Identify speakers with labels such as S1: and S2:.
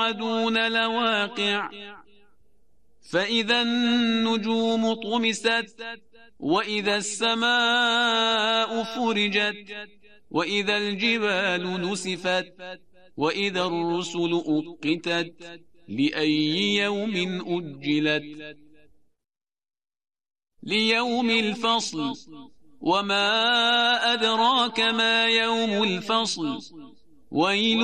S1: توعدون لواقع فإذا النجوم طمست وإذا السماء فرجت وإذا الجبال نسفت وإذا الرسل أقتت لأي يوم أجلت ليوم الفصل وما أدراك ما يوم الفصل ويل